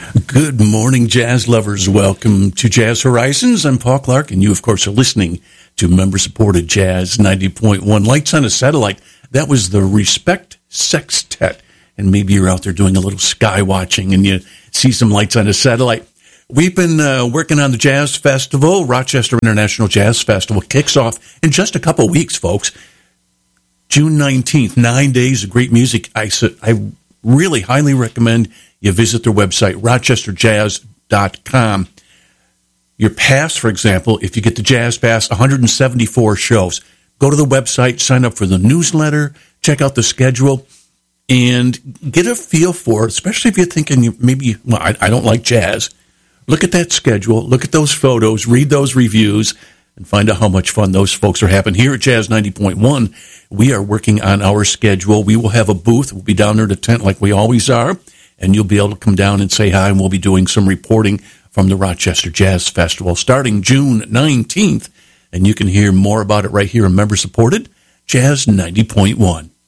Good morning, jazz lovers. Welcome to Jazz Horizons. I'm Paul Clark, and you, of course, are listening to member-supported Jazz 90.1. Lights on a Satellite. That was the Respect Sextet. And maybe you're out there doing a little sky watching and you see some lights on a satellite. We've been working on the Jazz Festival. Rochester International Jazz Festival kicks off in just a couple weeks, folks. June 19th, 9 days of great music. I really highly recommend you visit their website, rochesterjazz.com. Your pass, for example, if you get the Jazz Pass, 174 shows. Go to the website, sign up for the newsletter, check out the schedule, and get a feel for it, especially if you're thinking maybe, well, I don't like jazz. Look at that schedule, look at those photos, read those reviews, and find out how much fun those folks are having. Here at Jazz 90.1, we are working on our schedule. We will have a booth. We'll be down there at the tent like we always are, and you'll be able to come down and say hi, and we'll be doing some reporting from the Rochester Jazz Festival starting June 19th, and you can hear more about it right here on member-supported Jazz 90.1.